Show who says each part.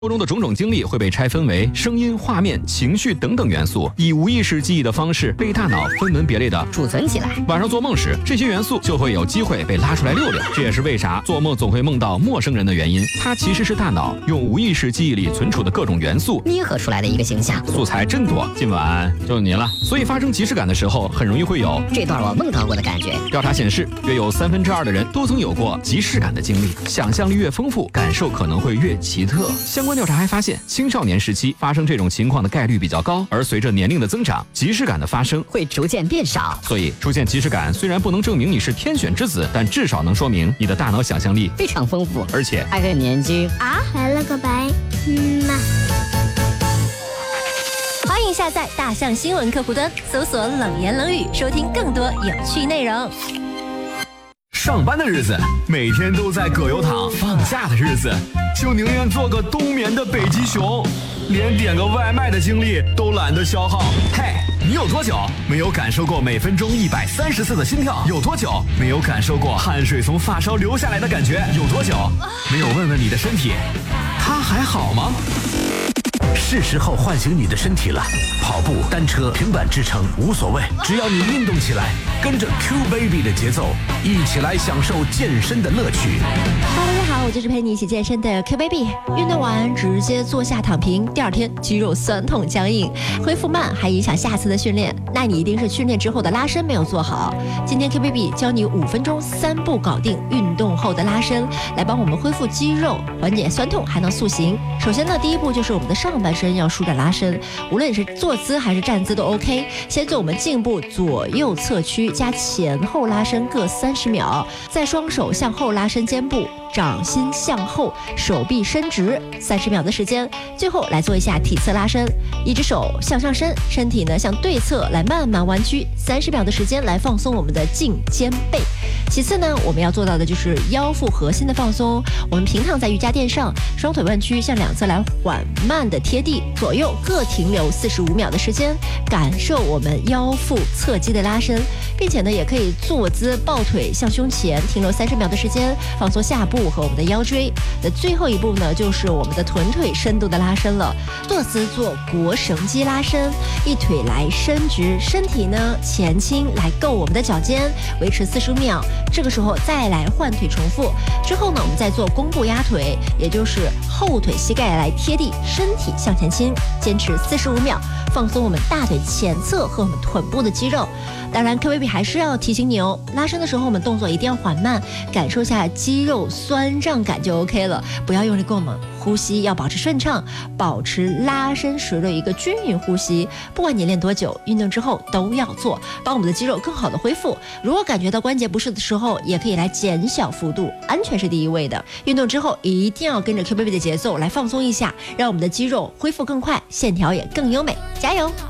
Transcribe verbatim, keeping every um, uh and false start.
Speaker 1: 中的种种经历会被拆分为声音、画面、情绪等等元素，以无意识记忆的方式被大脑分门别类的
Speaker 2: 储存起来。
Speaker 1: 晚上做梦时，这些元素就会有机会被拉出来溜溜。这也是为啥做梦总会梦到陌生人的原因。它其实是大脑用无意识记忆里存储的各种元素
Speaker 2: 捏合出来的一个形象。
Speaker 1: 素材真多，今晚就你了。所以发生即视感的时候，很容易会有
Speaker 2: 这段我梦到过的感觉。
Speaker 1: 调查显示，约有三分之二的人都曾有过即视感的经历。想象力越丰富，感受可能会越奇特。相关调查还发现，青少年时期发生这种情况的概率比较高，而随着年龄的增长，即视感的发生
Speaker 2: 会逐渐变少。
Speaker 1: 所以出现即视感虽然不能证明你是天选之子，但至少能说明你的大脑想象力
Speaker 2: 非常丰富，
Speaker 1: 而且
Speaker 2: 还很年轻
Speaker 3: 啊！来了个白，嗯嘛。
Speaker 4: 欢迎下载大象新闻客户端，搜索冷言冷语，收听更多有趣内容。
Speaker 5: 上班的日子，每天都在葛优躺；放假的日子，就宁愿做个冬眠的北极熊，连点个外卖的精力都懒得消耗。嘿，你有多久没有感受过每分钟一百三十次的心跳？有多久没有感受过汗水从发梢流下来的感觉？有多久没有问问你的身体，它还好吗？
Speaker 6: 是时候唤醒你的身体了，跑步、单车、平板支撑无所谓，只要你运动起来，跟着 Q Baby 的节奏，一起来享受健身的乐趣。
Speaker 4: 哈喽，大家好，我就是陪你一起健身的 Q Baby。运动完直接坐下躺平，第二天肌肉酸痛僵硬，恢复慢，还影响下次的训练。那你一定是训练之后的拉伸没有做好。今天 Q Baby 教你五分钟三步搞定运动后的拉伸，来帮我们恢复肌肉，缓解酸痛，还能塑形。首先呢，第一步就是我们的上半身要舒展拉伸，无论是坐姿还是站姿都 OK。先做我们颈部左右侧屈加前后拉伸各三十秒，再双手向后拉伸肩部，掌心向后，手臂伸直，三十秒的时间。最后来做一下体侧拉伸，一只手向上伸，身体呢向对侧来慢慢弯曲，三十秒的时间来放松我们的颈肩背。其次呢，我们要做到的就是腰腹核心的放松。我们平躺在瑜伽垫上，双腿弯曲向两侧来缓慢的贴地，左右各停留四十五秒的时间，感受我们腰腹侧肌的拉伸，并且呢，也可以坐姿抱腿向胸前停留三十秒的时间，放松下部和我们的腰椎。那最后一步呢，就是我们的臀腿深度的拉伸了。坐姿做腘绳肌拉伸，一腿来伸直，身体呢前倾来够我们的脚尖，维持四十五秒。这个时候再来换腿重复。之后呢，我们再做弓步压腿，也就是后腿膝盖来贴地，身体向前倾，坚持四十五秒，放松我们大腿前侧和我们臀部的肌肉。当然 Q Baby 还是要提醒你哦，拉伸的时候我们动作一定要缓慢，感受下肌肉酸胀感就 OK 了，不要用力过猛，呼吸要保持顺畅，保持拉伸时的一个均匀呼吸。不管你练多久，运动之后都要做，帮我们的肌肉更好的恢复。如果感觉到关节不适的时候，也可以来减小幅度，安全是第一位的。运动之后一定要跟着 Q Baby 的节奏来放松一下，让我们的肌肉恢复更快，线条也更优美，加油！